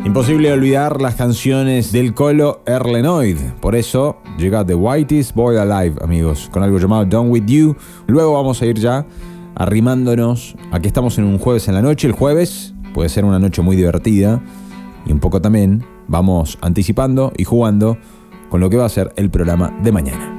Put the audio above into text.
Imposible olvidar las canciones del Colo Erlenoid. Por eso llega The Whitest Boy Alive, amigos, con algo llamado Done With You. Luego vamos a ir ya arrimándonos a que estamos en un jueves en la noche. El jueves puede ser una noche muy divertida y un poco también vamos anticipando y jugando con lo que va a ser el programa de mañana.